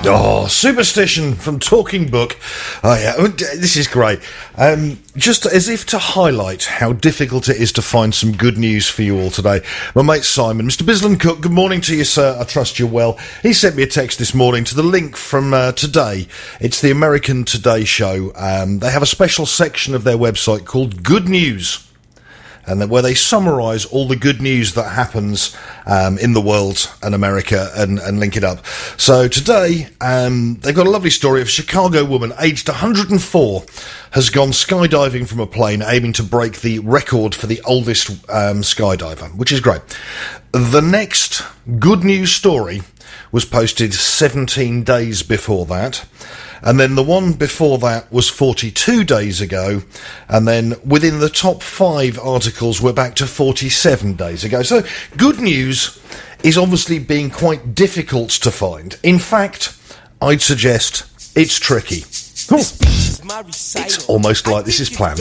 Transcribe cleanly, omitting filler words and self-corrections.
Oh, Superstition from Talking Book. Oh, yeah, this is great. Just as if to highlight how difficult it is to find some good news for you all today, my mate Simon, Mr. Bisland Cook, good morning to you, sir. I trust you're well. He sent me a text this morning to the link from today. It's the American Today Show. They have a special section of their website called Good News, and where they summarise all the good news that happens in the world and America and link it up. So today, they've got a lovely story of a Chicago woman aged 104 has gone skydiving from a plane aiming to break the record for the oldest skydiver, which is great. The next good news story was posted 17 days before that. And then the one before that was 42 days ago. And then within the top 5 articles, we're back to 47 days ago. So good news is obviously being quite difficult to find. In fact, I'd suggest it's tricky. It's almost like this is planned.